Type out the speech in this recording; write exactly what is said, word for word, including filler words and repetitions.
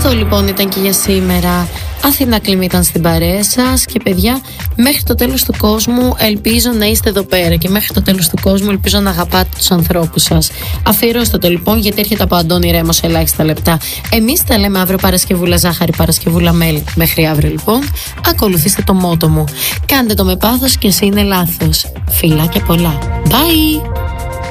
Αυτό λοιπόν ήταν και για σήμερα. Αθηνά Κλίμη ήταν στην παρέα σας και παιδιά, μέχρι το τέλος του κόσμου ελπίζω να είστε εδώ πέρα και μέχρι το τέλος του κόσμου ελπίζω να αγαπάτε τους ανθρώπους σας. Αφιερώστε το λοιπόν, γιατί έρχεται από Αντώνη Ρέμο σε ελάχιστα λεπτά. Εμείς τα λέμε αύριο Παρασκευούλα ζάχαρη, Παρασκευούλα μέλι. Μέχρι αύριο λοιπόν, ακολουθήστε το μότο μου. Κάντε το με πάθος και εσύ είναι λάθος. Φιλάκια πολλά. Bye!